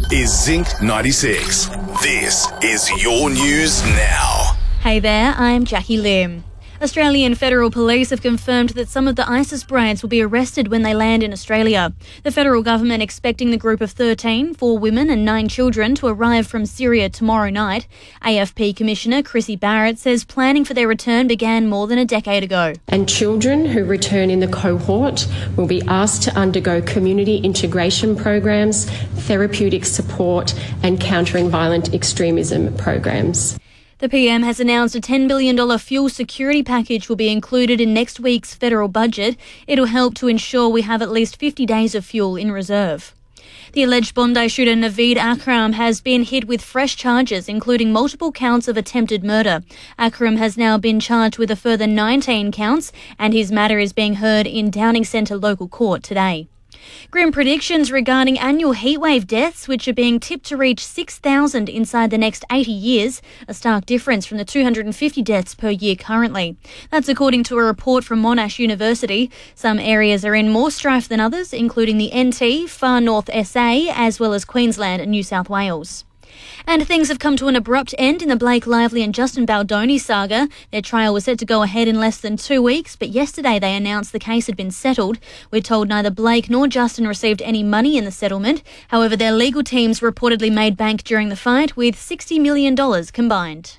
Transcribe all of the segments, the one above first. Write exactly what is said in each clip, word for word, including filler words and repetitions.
is Zinc ninety-six. This is your news now. Hey there, I'm Jackie Lim. Australian Federal Police have confirmed that some of the ISIS brides will be arrested when they land in Australia. The federal government expecting the group of thirteen, four women and nine children, to arrive from Syria tomorrow night. A F P Commissioner Chrissy Barrett says planning for their return began more than a decade ago. And children who return in the cohort will be asked to undergo community integration programs, therapeutic support and countering violent extremism programs. The P M has announced a ten billion dollars fuel security package will be included in next week's federal budget. It'll help to ensure we have at least fifty days of fuel in reserve. The alleged Bondi shooter Naveed Akram has been hit with fresh charges, including multiple counts of attempted murder. Akram has now been charged with a further nineteen counts, and his matter is being heard in Downing Centre local court today. Grim predictions regarding annual heatwave deaths, which are being tipped to reach six thousand inside the next eighty years, a stark difference from the two hundred fifty deaths per year currently. That's according to a report from Monash University. Some areas are in more strife than others, including the N T, Far North S A, as well as Queensland and New South Wales. And things have come to an abrupt end in the Blake Lively and Justin Baldoni saga. Their trial was set to go ahead in less than two weeks, but yesterday they announced the case had been settled. We're told neither Blake nor Justin received any money in the settlement. However, their legal teams reportedly made bank during the fight, with sixty million dollars combined.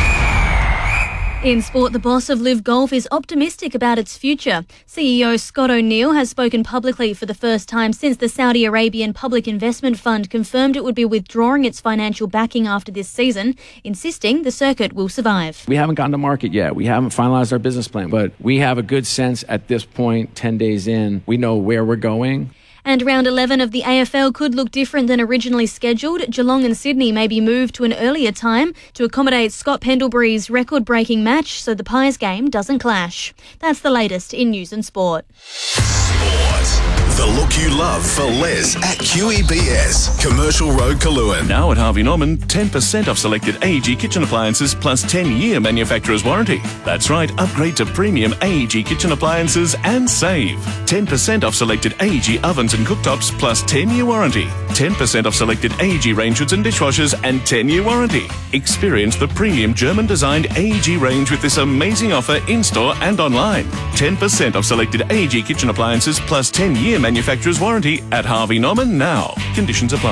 In sport, the boss of Live Golf is optimistic about its future. C E O Scott O'Neill has spoken publicly for the first time since the Saudi Arabian Public Investment Fund confirmed it would be withdrawing its financial backing after this season, insisting the circuit will survive. We haven't gotten to market yet. We haven't finalized our business plan, but we have a good sense at this point, ten days in, we know where we're going. And round eleven of the A F L could look different than originally scheduled. Geelong and Sydney may be moved to an earlier time to accommodate Scott Pendlebury's record-breaking match so the Pies game doesn't clash. That's the latest in news and sport. Sport. The look you love for Les at Q E B S, Commercial Road, Kaluan. Now at Harvey Norman, ten percent off selected A E G kitchen appliances plus ten-year manufacturer's warranty. That's right, upgrade to premium A E G kitchen appliances and save. ten percent off selected A E G ovens and cooktops plus ten-year warranty. ten percent off selected A E G range hoods and dishwashers and ten-year warranty. Experience the premium German-designed A E G range with this amazing offer in-store and online. ten percent off selected A E G kitchen appliances plus ten-year manufacturer's warranty at Harvey Norman now. Conditions apply.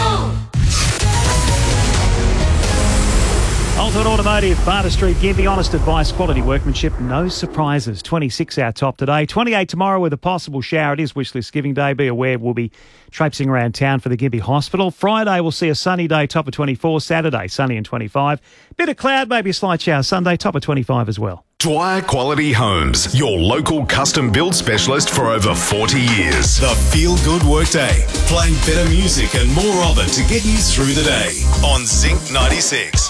Alton Automotive, Barter Street, Gympie. Honest advice, quality workmanship, no surprises. twenty-six our top today. twenty-eight tomorrow with a possible shower. It is Wishlist Giving Day. Be aware we'll be traipsing around town for the Gympie Hospital. Friday we'll see a sunny day, top of twenty-four. Saturday, sunny and twenty-five. Bit of cloud, maybe a slight shower. Sunday, top of twenty-five as well. Dwyer Quality Homes, your local custom build specialist for over forty years. The Feel Good Workday, playing better music and more of it to get you through the day on Zinc ninety-six.